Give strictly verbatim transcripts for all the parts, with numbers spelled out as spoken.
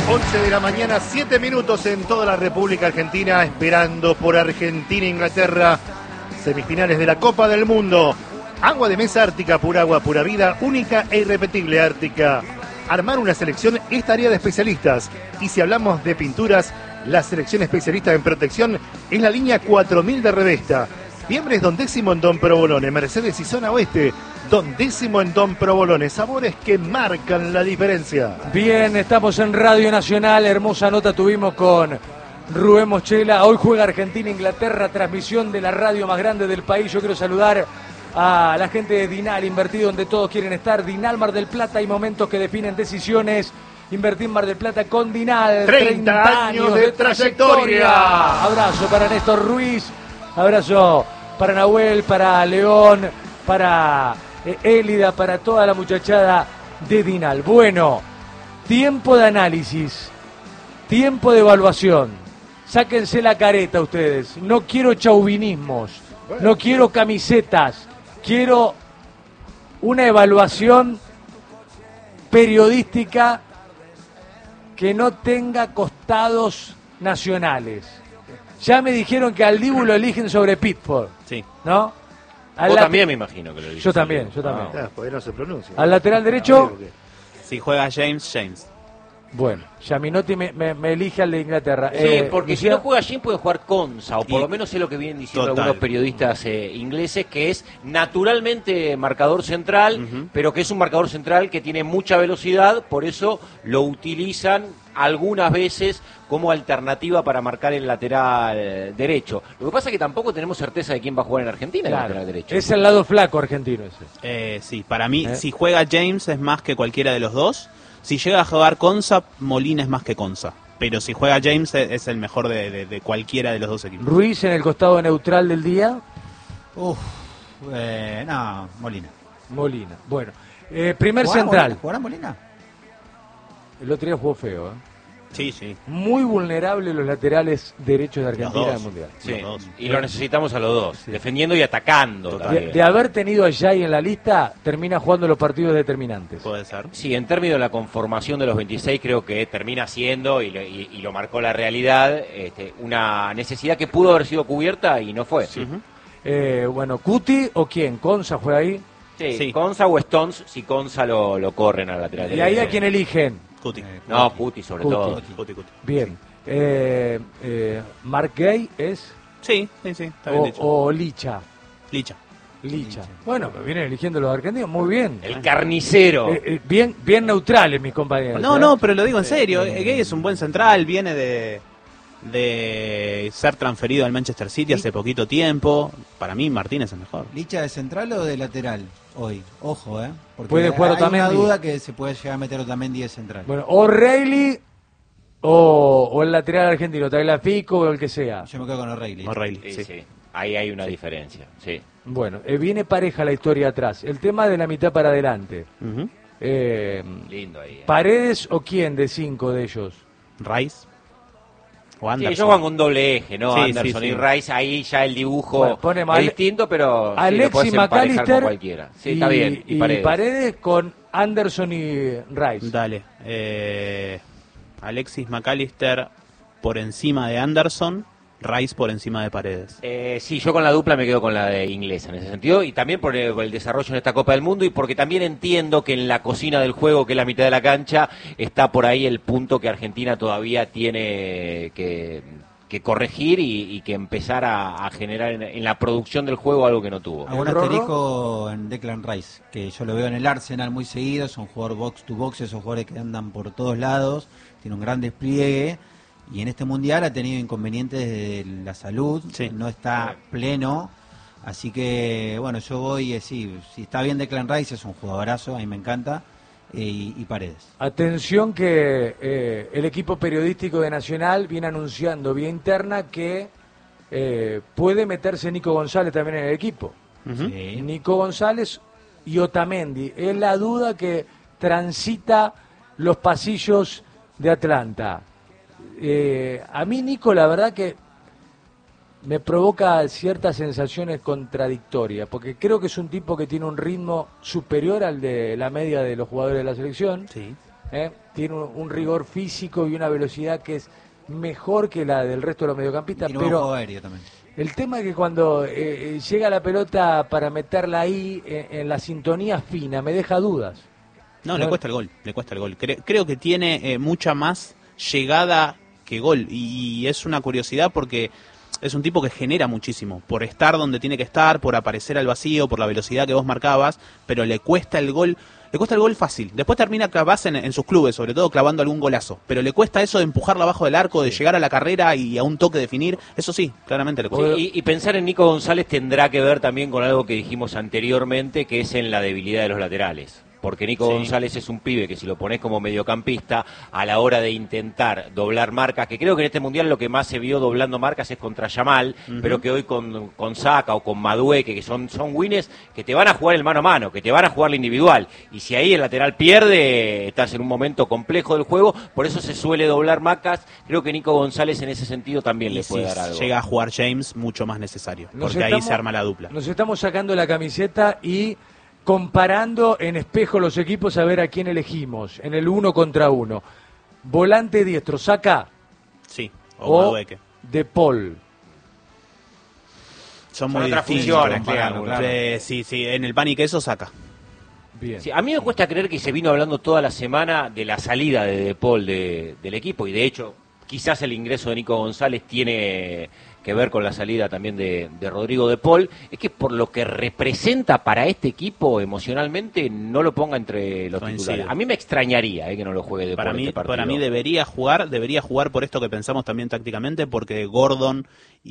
once de la mañana, siete minutos en toda la República Argentina, esperando por Argentina e Inglaterra, semifinales de la Copa del Mundo. Agua de mesa Ártica, pura agua, pura vida, única e irrepetible Ártica. Armar una selección es tarea de especialistas. Y si hablamos de pinturas, la selección especialista en protección es la línea cuatro mil de Revesta. Fiembres Don Décimo en Don Provolone, Mercedes y Zona Oeste, Don Décimo en Don Provolone, sabores que marcan la diferencia. Bien, estamos en Radio Nacional, hermosa nota tuvimos con Rubén Moschela. Hoy juega Argentina-Inglaterra, transmisión de la radio más grande del país. Yo quiero saludar a la gente de Dinal, invertido donde todos quieren estar. Dinal Mar del Plata, hay momentos que definen decisiones. Invertir en Mar del Plata con Dinal. treinta años de trayectoria. Abrazo para Néstor Ruiz, abrazo para Nahuel, para León, para eh, Élida, para toda la muchachada de Dinal. Bueno, tiempo de análisis, tiempo de evaluación. Sáquense la careta ustedes. No quiero chauvinismos, no quiero camisetas, quiero una evaluación periodística que no tenga costados nacionales. Ya me dijeron que al Dibu lo eligen sobre Pitford. Sí. ¿No? Al Vos late... también me imagino que lo eligen. Yo también, yo también. Ah, pues no se pronuncia. Al lateral derecho. Si juega James, James. Bueno, Giaminotti me, me, me elige al de Inglaterra. Sí, eh, porque Lucía... si no juega Jim puede jugar Konsa, o por Y... lo menos es lo que vienen diciendo Total. algunos periodistas eh, ingleses, que es naturalmente marcador central, uh-huh. pero que es un marcador central que tiene mucha velocidad, por eso lo utilizan algunas veces como alternativa para marcar el lateral derecho. Lo que pasa es que tampoco tenemos certeza de quién va a jugar en Argentina claro, el lateral derecho. Es el lado flaco argentino ese. Eh, sí, para mí, ¿Eh? si juega James es más que cualquiera de los dos. Si llega a jugar Konsa, Molina es más que Konsa. Pero si juega James es el mejor de, de, de cualquiera de los dos equipos. Ruiz en el costado neutral del día. Uf, eh, no, Molina. Molina. Bueno, eh, primer ¿Jugará central. Molina? ¿Jugará Molina? El otro día jugó feo, ¿eh? Sí, sí. Muy vulnerables los laterales derechos de Argentina dos. del Mundial. Sí, los dos. y lo necesitamos a los dos, sí. defendiendo y atacando. De, de haber tenido a Jay en la lista, termina jugando los partidos determinantes. Puede ser. Sí, en términos de la conformación de los veintiséis creo que termina siendo, y lo, y, y lo marcó la realidad, este, una necesidad que pudo haber sido cubierta y no fue. Sí. Uh-huh. eh, bueno, ¿Cuti o quién? ¿Konsa juega ahí? Sí, sí. Konsa o Stones, si Konsa lo, lo corren al lateral ¿Y derecho. ahí a quién eligen? Cuti. Eh, No, Cuti sobre Cuti. todo. Cuti, Cuti, Cuti. Bien. Eh, eh, ¿Mark Gay es? Sí, sí, sí, está bien O, dicho. o Licha. Licha. Licha. Bueno, me vienen eligiendo los argentinos, muy bien. El carnicero. Eh, eh, bien, bien neutrales mis compañeros. No, ¿eh? no, pero lo digo en serio. Gay es un buen central, viene de, de ser transferido al Manchester City hace poquito tiempo. Para mí Martínez es el mejor. ¿Licha de central o de lateral hoy? Ojo, ¿eh? Porque Puede jugar hay Otamendi. una duda que se puede llegar a meter Otamendi de central. Bueno, o Reilly o, o el lateral argentino, Tagliafico o el que sea. Yo me quedo con O'Reilly. O'Reilly, Sí, sí. sí. Ahí hay una diferencia. Sí. Bueno, eh, viene pareja la historia atrás. El tema de la mitad para adelante. Uh-huh. Eh, Lindo ahí. eh. ¿Paredes o quién de cinco de ellos? Rice. O Sí, Anderson. ellos van con doble eje, ¿no? Sí, Anderson sí, sí. y Rice, ahí ya el dibujo Bueno, pone mal- es distinto, pero sí, lo Alexis puedes emparejar McAllister con cualquiera. Sí, y, está bien. Y, y Paredes. Paredes con Anderson y Rice. Dale. Eh, Alexis McAllister por encima de Anderson, Rice por encima de Paredes. Eh, sí, yo con la dupla me quedo con la de inglesa en ese sentido, y también por el, por el desarrollo en esta Copa del Mundo, y porque también entiendo que en la cocina del juego, que es la mitad de la cancha, está por ahí el punto que Argentina todavía tiene que, que corregir y, y que empezar a, a generar en, en la producción del juego algo que no tuvo. Hago un ¿El Rorro? asterisco en Declan Rice, que yo lo veo en el Arsenal muy seguido, es un jugador box to box, esos jugadores que andan por todos lados, tiene un gran despliegue, y en este mundial ha tenido inconvenientes de la salud, Sí. no está pleno, así que bueno, yo voy, eh, sí, si está bien Declan Rice, es un jugadorazo, a mí me encanta, eh, y, y Paredes. Atención que eh, el equipo periodístico de Nacional viene anunciando vía interna que eh, puede meterse Nico González también en el equipo. Uh-huh. Sí. Nico González y Otamendi. Es la duda que transita los pasillos de Atlanta. Eh, a mí Nico la verdad que me provoca ciertas sensaciones contradictorias, porque creo que es un tipo que tiene un ritmo superior al de la media de los jugadores de la selección, Sí. ¿eh? Tiene un, un rigor físico y una velocidad que es mejor que la del resto de los mediocampistas, Y un pero juego aéreo también. el tema es que cuando eh, llega la pelota para meterla ahí en, en la sintonía fina, me deja dudas. No, le cuesta el gol, le cuesta el gol. Cre- creo que tiene eh, mucha más llegada que gol, y, y es una curiosidad porque es un tipo que genera muchísimo, por estar donde tiene que estar, por aparecer al vacío, por la velocidad que vos marcabas, pero le cuesta el gol, le cuesta el gol fácil. Después termina capaz en, en sus clubes, sobre todo clavando algún golazo, pero le cuesta eso de empujarla abajo del arco, de llegar a la carrera y a un toque definir, eso sí, claramente le cuesta. Sí, y, y pensar en Nico González tendrá que ver también con algo que dijimos anteriormente, que es en la debilidad de los laterales. Porque Nico Sí. González es un pibe que si lo pones como mediocampista, a la hora de intentar doblar marcas, que creo que en este Mundial lo que más se vio doblando marcas es contra Yamal, uh-huh. pero que hoy con, con Saka o con Madueke, que son, son winners que te van a jugar el mano a mano, que te van a jugar la individual. Y si ahí el lateral pierde, estás en un momento complejo del juego, por eso se suele doblar marcas. Creo que Nico González en ese sentido también y le puede si dar algo. llega a jugar James, mucho más necesario, Nos porque estamos, ahí se arma la dupla. Nos estamos sacando la camiseta y comparando en espejo los equipos a ver a quién elegimos en el uno contra uno. Volante diestro, Saka Sí, o, o Madueke. De Paul. Son, Son muy otras distintos. funciones, Claro, claro. Eh, sí, sí, en el pan y queso Saca. Bien. Sí, a mí me cuesta creer que se vino hablando toda la semana de la salida de De Paul de, del equipo, y de hecho quizás el ingreso de Nico González tiene que ver con la salida también de, de Rodrigo De Paul. Es que por lo que representa para este equipo emocionalmente no lo ponga entre los Coincido. titulares. A mí me extrañaría eh, que no lo juegue De Para Paul mí, este partido. para mí debería jugar, debería jugar por esto que pensamos también tácticamente, porque Gordon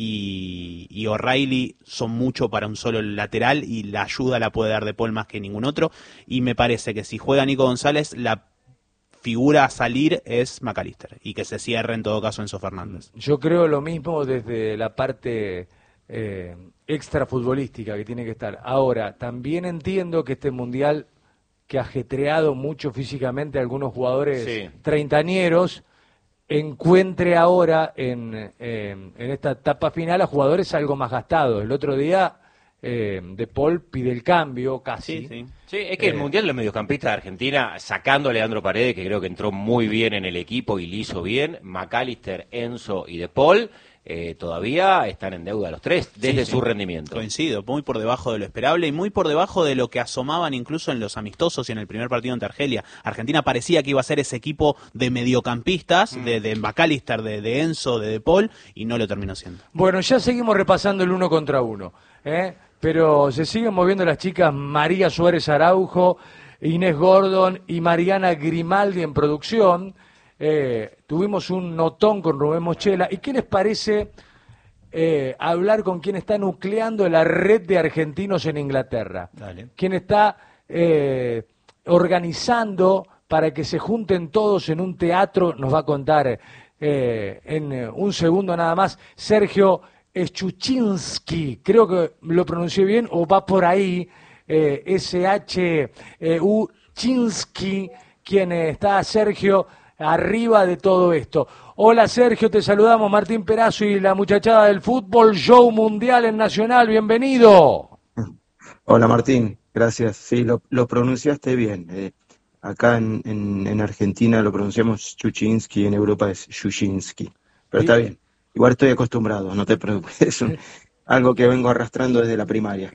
y, y O'Reilly son mucho para un solo lateral y la ayuda la puede dar De Paul más que ningún otro, y me parece que si juega Nico González, la figura a salir es McAllister, y que se cierre en todo caso Enzo Fernández. Yo creo lo mismo desde la parte eh, extra futbolística que tiene que estar. Ahora, también entiendo que este Mundial, que ha ajetreado mucho físicamente a algunos jugadores Sí. treintañeros, encuentre ahora en, eh, en esta etapa final a jugadores algo más gastados. El otro día eh, De Paul pide el cambio casi. Sí, sí. Sí, es que el Eh, Mundial de los mediocampistas de Argentina, sacando a Leandro Paredes, que creo que entró muy bien en el equipo y lo hizo bien, McAllister, Enzo y De Paul, eh, todavía están en deuda los tres, desde Sí, sí. su rendimiento. Coincido, muy por debajo de lo esperable y muy por debajo de lo que asomaban incluso en los amistosos y en el primer partido ante Argelia. Argentina parecía que iba a ser ese equipo de mediocampistas, mm. de, de McAllister, de, de Enzo, de De Paul, y no lo terminó siendo. Bueno, ya seguimos repasando el uno contra uno, ¿eh? Pero se siguen moviendo las chicas María Suárez Araujo, Inés Gordon y Mariana Grimaldi en producción. Eh, tuvimos un notón con Rubén Mochela. ¿Y qué les parece eh, hablar con quien está nucleando la red de argentinos en Inglaterra? Dale. Quien está eh, organizando para que se junten todos en un teatro, nos va a contar eh, en eh, un segundo nada más, Sergio Schuchinski, creo que lo pronuncié bien, o va por ahí, eh, S H U Chinsky, quien eh, está, Sergio, arriba de todo esto. Hola Sergio, te saludamos, Martín Perazo y la muchachada del fútbol, show mundial en Nacional, bienvenido. Hola Martín, gracias, sí, lo, lo pronunciaste bien. Eh, acá en, en, en Argentina lo pronunciamos Chuchinsky, en Europa es Shushinsky, pero está bien. Igual estoy acostumbrado, no te preocupes, es un, algo que vengo arrastrando desde la primaria.